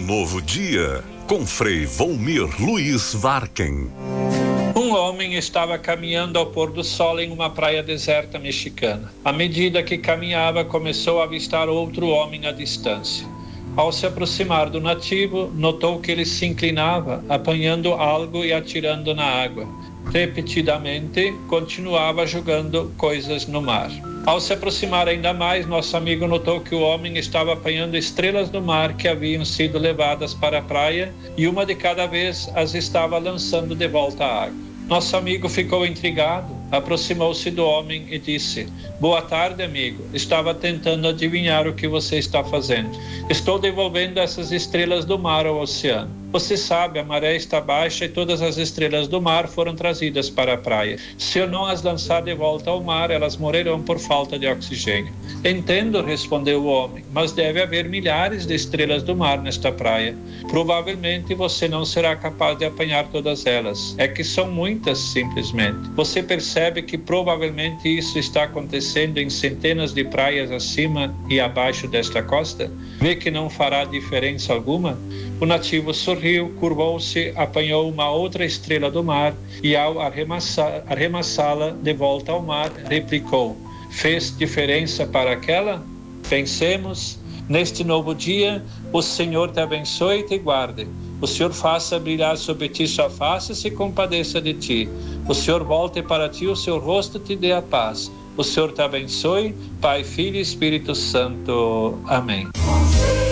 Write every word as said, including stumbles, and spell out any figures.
novo dia, com Frei Volmir Luiz Varken. Um homem estava caminhando ao pôr do sol em uma praia deserta mexicana. À medida que caminhava, começou a avistar outro homem à distância. Ao se aproximar do nativo, notou que ele se inclinava, apanhando algo e atirando na água. Repetidamente, continuava jogando coisas no mar. Ao se aproximar ainda mais, nosso amigo notou que o homem estava apanhando estrelas do mar que haviam sido levadas para a praia e uma de cada vez as estava lançando de volta à água. Nosso amigo ficou intrigado, aproximou-se do homem e disse: "Boa tarde, amigo. Estava tentando adivinhar o que você está fazendo. Estou devolvendo essas estrelas do mar ao oceano. Você sabe, a maré está baixa e todas as estrelas do mar foram trazidas para a praia. Se eu não as lançar de volta ao mar, elas morrerão por falta de oxigênio." "Entendo", respondeu o homem, "mas deve haver milhares de estrelas do mar nesta praia. Provavelmente você não será capaz de apanhar todas elas. É que são muitas, simplesmente. Você percebe que provavelmente isso está acontecendo em centenas de praias acima e abaixo desta costa? Vê que não fará diferença alguma?" O nativo sorriu, curvou-se, apanhou uma outra estrela do mar e, ao arremessar, arremessá-la de volta ao mar, replicou: "Fez diferença para aquela? Pensemos. Neste novo dia, o Senhor te abençoe e te guarde. O Senhor faça brilhar sobre ti sua face e se compadeça de ti. O Senhor volte para ti o seu rosto e te dê a paz. O Senhor te abençoe, Pai, Filho e Espírito Santo. Amém."